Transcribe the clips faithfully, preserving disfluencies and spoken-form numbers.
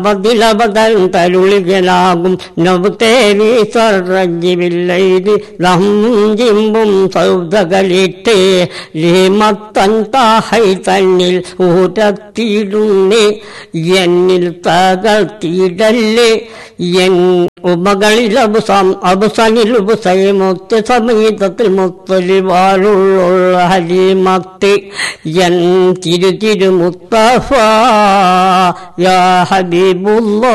ബദിലബദൽ തരുളികളാകും നബുത്തേരി സർജിവില്ലൈതി റംജിമ്പും സൗദകളിട്ട് ലീമത്തൻ താഹൈ തന്നിൽ ഊരത്തിടുന്നേ എന്നിൽ തകർത്തിടല്ലേ എൻ ഉപകളിൽ അബുസം അബുസനിൽ ഉപസൈ മുത്ത് സമീതത്തിൽ മുത്തലിവാളുള്ള ഹലീമത്ത് എൻ തിരു തിരു മുസ്തഫ യാ ഹബീബുല്ലാ.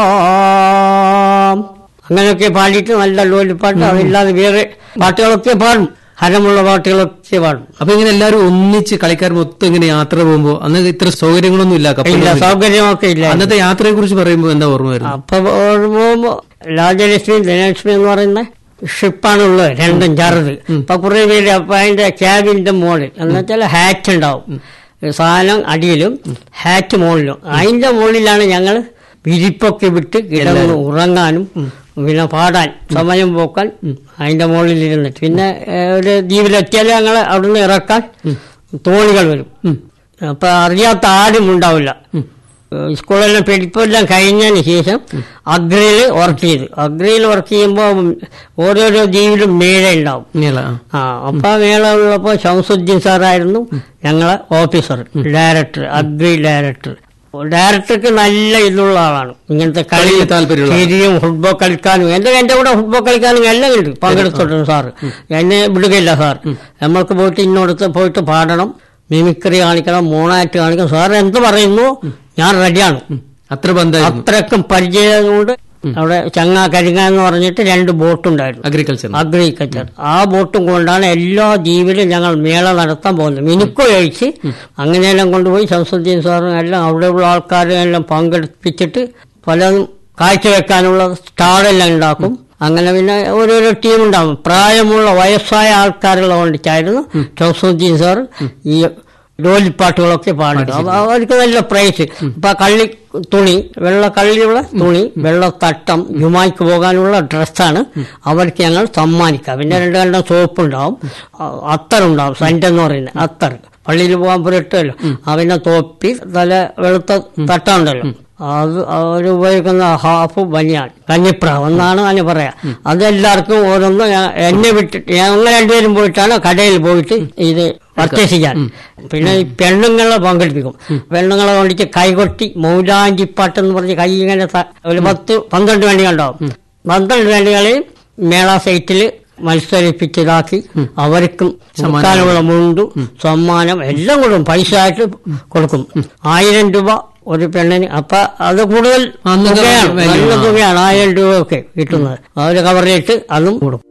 അങ്ങനെയൊക്കെ പാടിയിട്ട് നല്ല ലോലിപ്പാട്ട്. അതില്ലാതെ വേറെ പാട്ടുകളൊക്കെ പാടും, ഹരമുള്ള പാട്ടുകളൊക്കെ പാടും. അപ്പൊ ഇങ്ങനെ എല്ലാവരും ഒന്നിച്ച് കളിക്കാർ മൊത്തം ഇങ്ങനെ യാത്ര പോകുമ്പോ അന്ന് ഇത്ര സൗകര്യങ്ങളൊന്നും ഇല്ല, ഇല്ല, സൗകര്യമൊക്കെ ഇല്ല. അന്നത്തെ യാത്രയെ കുറിച്ച് പറയുമ്പോ എന്താ ഓർമ്മ വരുന്നത്? അപ്പൊ ഓർമ്മ പോകുമ്പോ രാജലക്ഷ്മി ധനലക്ഷ്മി എന്ന് പറയുന്ന ഷിപ്പാണുള്ളത്, രണ്ടും ചെറുത്. അപ്പൊ കുറെ പേര് അപ്പൊ അതിന്റെ ക്യാബിന്റെ മുകളിൽ എന്ന് വെച്ചാൽ ഹാറ്റ് ഉണ്ടാവും, സാധനം അടിയിലും ഹാറ്റ് മുകളിലും. അതിന്റെ മുകളിലാണ് ഞങ്ങൾ വിരിപ്പൊക്കെ വിട്ട് കിടന്ന് ഉറങ്ങാനും പിന്നെ പാടാൻ സമയം പോക്കാൻ അതിന്റെ മുകളിൽ ഇരുന്നിട്ട്. പിന്നെ ഒരു ദ്വീപിലെത്തിയാൽ ഞങ്ങൾ അവിടുന്ന് ഇറക്കാൻ തോണികൾ വരും. അപ്പൊ അറിയാത്ത ആരും ഉണ്ടാവില്ല. സ്കൂളെല്ലാം പഠിപ്പെല്ലാം കഴിഞ്ഞതിന് ശേഷം അഗ്രയിൽ വർക്ക് ചെയ്ത് അഗ്രയിൽ വർക്ക് ചെയ്യുമ്പോൾ ഓരോരോ ദ്വീപിലും മേള ഉണ്ടാവും. ആ അപ്പൊ മേള ഉള്ളപ്പോ ഷംസുദ്ദീൻ സാറായിരുന്നു ഞങ്ങളെ ഓഫീസർ, ഡയറക്ടർ, അഗ്രി ഡയറക്ടർ. ഡയറക്ടർക്ക് നല്ല ഇതുള്ള ആളാണ്, ഇങ്ങനത്തെ കളി ശരിയും ഫുട്ബോൾ കളിക്കാനും. എന്റെ എന്റെ കൂടെ ഫുട്ബോൾ കളിക്കാനും എല്ലാം ഉണ്ട് പങ്കെടുത്തിട്ടുണ്ട് സാറ്. എന്നെ വിടുകയില്ല സാർ. നമ്മൾക്ക് പോയിട്ട് ഇന്നോടത്ത് പോയിട്ട് പാടണം, മിമിക്രി കാണിക്കണം, മോണാക്ട് കാണിക്കണം. സാർ എന്ത് പറയുന്നു ഞാൻ റെഡിയാണ്. അത്ര ബന്ധം, അത്രക്കും പരിചയം കൊണ്ട്. അവിടെ ചങ്ങ കരിങ്ങ എന്ന് പറഞ്ഞിട്ട് രണ്ട് ബോട്ടുണ്ടായിരുന്നു, അഗ്രികൾച്ചർ അഗ്രികൾച്ചർ ആ ബോട്ടും കൊണ്ടാണ് എല്ലാ ദ്വീപിലും ഞങ്ങൾ മേള നടത്താൻ പോകുന്നത്. മിനുക്കോ കഴിച്ച് അങ്ങനെയെല്ലാം കൊണ്ടുപോയി ഷംസുദ്ദീൻ സാറും എല്ലാം അവിടെയുള്ള ആൾക്കാരെല്ലാം പങ്കെടുപ്പിച്ചിട്ട് പലതും കാഴ്ചവെക്കാനുള്ള സ്റ്റാളെല്ലാം ഉണ്ടാക്കും. അങ്ങനെ പിന്നെ ഓരോരോ ടീമുണ്ടാവും. പ്രായമുള്ള വയസ്സായ ആൾക്കാരുള്ള കൊണ്ടിട്ടായിരുന്നു ഷംസുദ്ദീൻ സാർ ഈ ലോലിപ്പാട്ടുകളൊക്കെ പാടും. അവർക്ക് നല്ല പ്രൈസ്. ഇപ്പൊ കള്ളി തുണി, വെള്ള കള്ളിയുള്ള തുണി, വെള്ളത്തട്ടം, ജുമായ്ക്ക് പോകാനുള്ള ഡ്രസ്സാണ് അവർക്ക് ഞങ്ങൾ സമ്മാനിക്കാം. പിന്നെ രണ്ട് രണ്ടും സോപ്പ് ഉണ്ടാവും, അത്തറുണ്ടാവും, സെന്റ് എന്ന് പറയുന്നത് അത്തർ. പള്ളിയിൽ പോകാൻ പുരട്ടല്ലോ. പിന്നെ തോപ്പി, തല വെളുത്ത തട്ടം ഉണ്ടല്ലോ, അത് അവർ ഉപയോഗിക്കുന്ന ഹാഫ് ബനിയാൻ, കഞ്ഞിപ്രാവ് എന്നാണ് അതിന് പറയാ. അതെല്ലാവർക്കും ഓരോന്ന് എന്നെ വിട്ടിട്ട് ഞങ്ങൾ രണ്ടുപേരും പോയിട്ടാണ് കടയിൽ പോയിട്ട് ഇത് പർച്ചേസ് ചെയ്യാൻ. പിന്നെ ഈ പെണ്ണുങ്ങളെ പങ്കെടുപ്പിക്കും. പെണ്ണുങ്ങളെ കൊണ്ടിട്ട് കൈകൊട്ടി മൗലാഞ്ചിപ്പാട്ട് എന്ന് പറഞ്ഞ് കൈ ഇങ്ങനെ ഒരു പത്ത് പന്ത്രണ്ട് വണ്ടികളുണ്ടാവും. പന്ത്രണ്ട് വണ്ടികളെയും മേള സൈറ്റിൽ മത്സരിപ്പിച്ചതാക്കി അവർക്കും കൊടുക്കാനുള്ള മുണ്ടും സമ്മാനം എല്ലാം കൊടുക്കും. പൈസ ആയിട്ട് കൊടുക്കും. ആയിരം രൂപ ഒരു പെണ്ണിന്. അപ്പൊ അത് കൂടുതൽ തുകയാണ്, നല്ല തുകയാണ്. ആയിരം രൂപ ഒക്കെ കിട്ടുന്നത് അവര് കവറിലിട്ട് അതും കൊടുക്കും.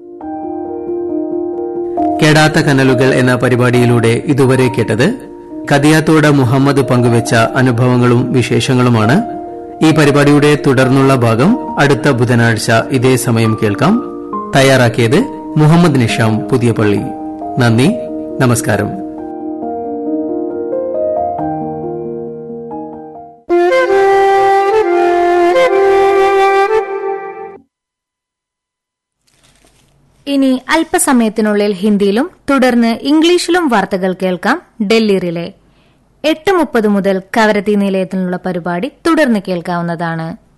കേടാത്ത കനലുകൾ എന്ന പരിപാടിയിലൂടെ ഇതുവരെ കേട്ടത് കദിയാത്തോട് മുഹമ്മദ് പങ്കുവച്ച അനുഭവങ്ങളും വിശേഷങ്ങളുമാണ്. ഈ പരിപാടിയുടെ തുടർന്നുള്ള ഭാഗം അടുത്ത ബുധനാഴ്ച ഇതേ സമയം കേൾക്കാം. തയ്യാറാക്കിയത് മുഹമ്മദ് നിഷാം പുതിയ പള്ളി. നന്ദി, നമസ്കാരം. ഇനി അല്പസമയത്തിനുള്ളിൽ ഹിന്ദിയിലും തുടർന്ന് ഇംഗ്ലീഷിലും വാർത്തകൾ കേൾക്കാം. ഡൽഹി റിലേ എട്ട് മുപ്പത് മുതൽ കവരത്തി നിലയത്തിലുള്ള പരിപാടി തുടർന്ന് കേൾക്കാവുന്നതാണ്.